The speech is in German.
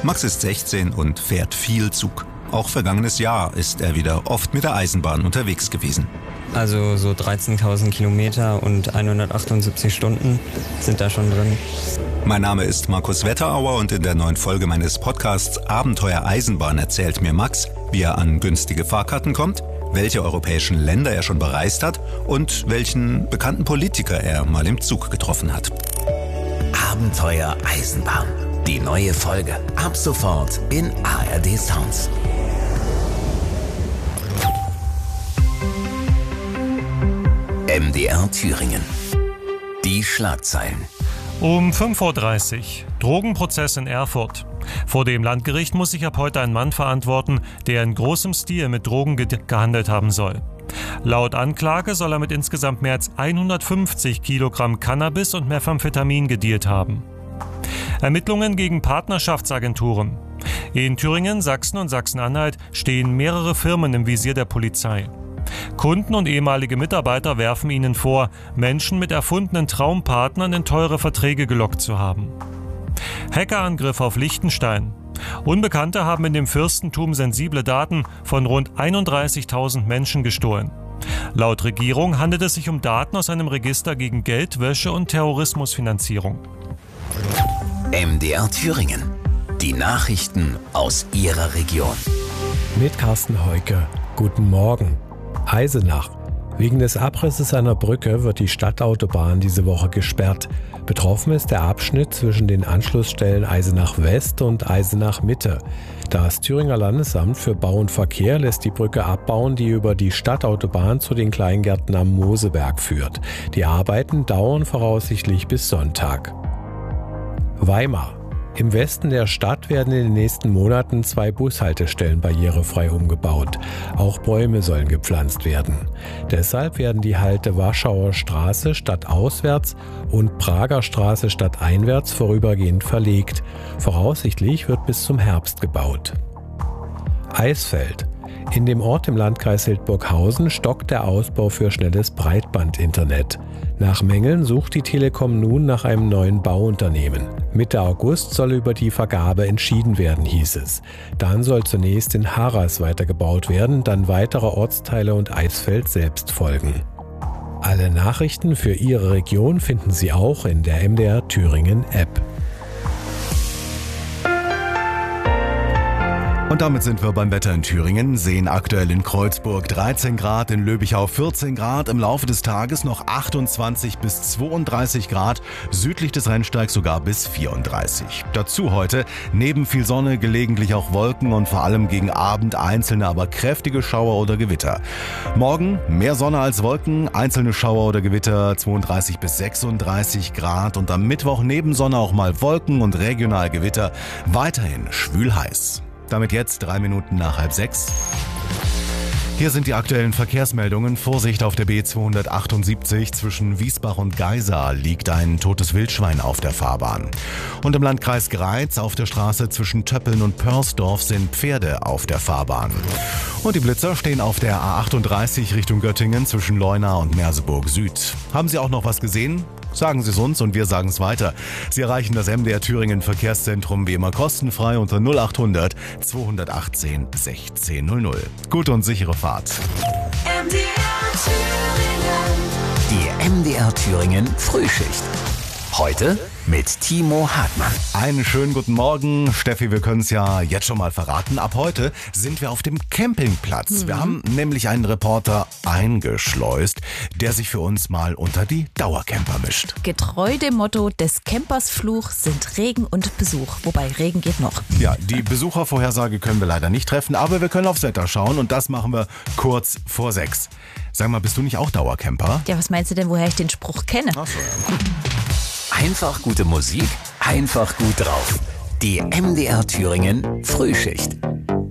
Max ist 16 und fährt viel Zug. Auch vergangenes Jahr ist er wieder oft mit der Eisenbahn unterwegs gewesen. Also so 13.000 Kilometer und 178 Stunden sind da schon drin. Mein Name ist Markus Wetterauer und in der neuen Folge meines Podcasts Abenteuer Eisenbahn erzählt mir Max, wie er an günstige Fahrkarten kommt, welche europäischen Länder er schon bereist hat und welchen bekannten Politiker er mal im Zug getroffen hat. Abenteuer Eisenbahn. Die neue Folge ab sofort in ARD Sounds. MDR Thüringen. Die Schlagzeilen. Um 5.30 Uhr. Drogenprozess in Erfurt. Vor dem Landgericht muss sich ab heute ein Mann verantworten, der in großem Stil mit Drogen gehandelt haben soll. Laut Anklage soll er mit insgesamt mehr als 150 Kilogramm Cannabis und Methamphetamin gedealt haben. Ermittlungen gegen Partnerschaftsagenturen. In Thüringen, Sachsen und Sachsen-Anhalt stehen mehrere Firmen im Visier der Polizei. Kunden und ehemalige Mitarbeiter werfen ihnen vor, Menschen mit erfundenen Traumpartnern in teure Verträge gelockt zu haben. Hackerangriff auf Liechtenstein. Unbekannte haben in dem Fürstentum sensible Daten von rund 31.000 Menschen gestohlen. Laut Regierung handelt es sich um Daten aus einem Register gegen Geldwäsche und Terrorismusfinanzierung. MDR Thüringen. Die Nachrichten aus Ihrer Region. Mit Carsten Heuke. Guten Morgen. Eisenach. Wegen des Abrisses einer Brücke wird die Stadtautobahn diese Woche gesperrt. Betroffen ist der Abschnitt zwischen den Anschlussstellen Eisenach West und Eisenach Mitte. Das Thüringer Landesamt für Bau und Verkehr lässt die Brücke abbauen, die über die Stadtautobahn zu den Kleingärten am Moseberg führt. Die Arbeiten dauern voraussichtlich bis Sonntag. Weimar. Im Westen der Stadt werden in den nächsten Monaten 2 Bushaltestellen barrierefrei umgebaut. Auch Bäume sollen gepflanzt werden. Deshalb werden die Halte Warschauer Straße stadtauswärts und Prager Straße stadteinwärts vorübergehend verlegt. Voraussichtlich wird bis zum Herbst gebaut. Eisfeld. In dem Ort im Landkreis Hildburghausen stockt der Ausbau für schnelles Breitbandinternet. Nach Mängeln sucht die Telekom nun nach einem neuen Bauunternehmen. Mitte August soll über die Vergabe entschieden werden, hieß es. Dann soll zunächst in Harras weitergebaut werden, dann weitere Ortsteile und Eisfeld selbst folgen. Alle Nachrichten für Ihre Region finden Sie auch in der MDR Thüringen App. Und damit sind wir beim Wetter in Thüringen, sehen aktuell in Kreuzburg 13 Grad, in Löbichau 14 Grad, im Laufe des Tages noch 28 bis 32 Grad, südlich des Rennsteigs sogar bis 34. Dazu heute neben viel Sonne gelegentlich auch Wolken und vor allem gegen Abend einzelne, aber kräftige Schauer oder Gewitter. Morgen mehr Sonne als Wolken, einzelne Schauer oder Gewitter 32 bis 36 Grad und am Mittwoch neben Sonne auch mal Wolken und regional Gewitter, weiterhin schwül heiß. Damit jetzt 3 Minuten nach 5:30. Hier sind die aktuellen Verkehrsmeldungen. Vorsicht auf der B278 zwischen Wiesbach und Geisa liegt ein totes Wildschwein auf der Fahrbahn. Und im Landkreis Greiz auf der Straße zwischen Töppeln und Pörsdorf sind Pferde auf der Fahrbahn. Und die Blitzer stehen auf der A38 Richtung Göttingen zwischen Leuna und Merseburg Süd. Haben Sie auch noch was gesehen? Sagen Sie es uns und wir sagen es weiter. Sie erreichen das MDR Thüringen Verkehrszentrum wie immer kostenfrei unter 0800 218 1600. Gute und sichere Fahrt. MDR Thüringen. Die MDR Thüringen Frühschicht. Heute mit Timo Hartmann. Einen schönen guten Morgen. Steffi, wir können es ja jetzt schon mal verraten. Ab heute sind wir auf dem Campingplatz. Wir haben nämlich einen Reporter eingeschleust, der sich für uns mal unter die Dauercamper mischt. Getreu dem Motto des Campers Fluch sind Regen und Besuch. Wobei, Regen geht noch. Ja, die Besuchervorhersage können wir leider nicht treffen, aber wir können aufs Wetter schauen und das machen wir kurz vor 6. Sag mal, bist du nicht auch Dauercamper? Ja, was meinst du denn, woher ich den Spruch kenne? Ach so, ja. Einfach gute Musik, einfach gut drauf. Die MDR Thüringen Frühschicht.